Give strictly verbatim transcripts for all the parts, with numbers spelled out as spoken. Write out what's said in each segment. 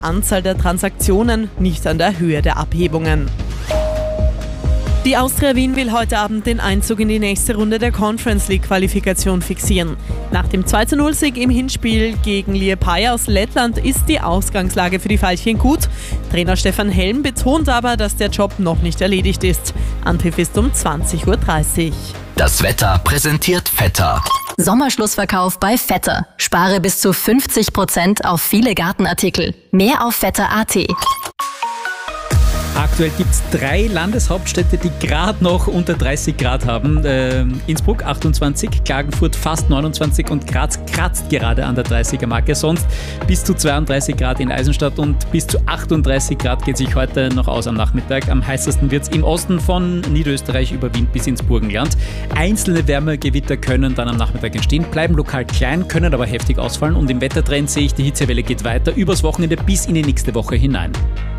Anzahl der Transaktionen, nicht an der Höhe der Abhebungen. Die Austria Wien will heute Abend den Einzug in die nächste Runde der Conference League Qualifikation fixieren. Nach dem zwei zu null Sieg im Hinspiel gegen Liepāja aus Lettland ist die Ausgangslage für die Veilchen gut. Trainer Stefan Helm betont aber, dass der Job noch nicht erledigt ist. Anpfiff ist um zwanzig Uhr dreißig. Das Wetter präsentiert Vetter. Sommerschlussverkauf bei Vetter. Spare bis zu fünfzig Prozent auf viele Gartenartikel. Mehr auf vetter punkt at. Aktuell gibt es drei Landeshauptstädte, die gerade noch unter dreißig Grad haben. Äh, Innsbruck achtundzwanzig, Klagenfurt fast neunundzwanzig und Graz kratzt gerade an der dreißiger Marke. Sonst bis zu zweiunddreißig Grad in Eisenstadt und bis zu achtunddreißig Grad geht sich heute noch aus am Nachmittag. Am heißesten wird es im Osten von Niederösterreich über Wien bis ins Burgenland. Einzelne Wärmegewitter können dann am Nachmittag entstehen, bleiben lokal klein, können aber heftig ausfallen. Und im Wettertrend sehe ich, die Hitzewelle geht weiter übers Wochenende bis in die nächste Woche hinein.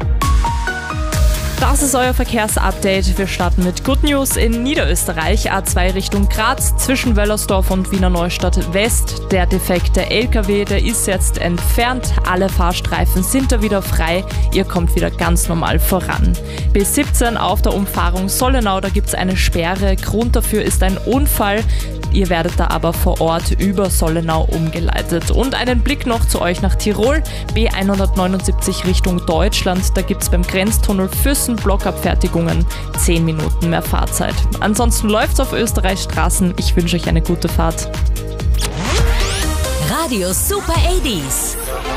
Das ist euer Verkehrsupdate. Wir starten mit Good News in Niederösterreich. A zwei Richtung Graz zwischen Wöllersdorf und Wiener Neustadt West. Der defekte L K W, der ist jetzt entfernt. Alle Fahrstreifen sind da wieder frei. Ihr kommt wieder ganz normal voran. B siebzehn auf der Umfahrung Sollenau, da gibt es eine Sperre. Grund dafür ist ein Unfall. Ihr werdet da aber vor Ort über Sollenau umgeleitet. Und einen Blick noch zu euch nach Tirol. B hundertneunundsiebzig Richtung Deutschland. Da gibt es beim Grenztunnel Füssen Blockabfertigungen. zehn Minuten mehr Fahrzeit. Ansonsten läuft's auf Österreichs Straßen. Ich wünsche euch eine gute Fahrt. Radio Super achtzig.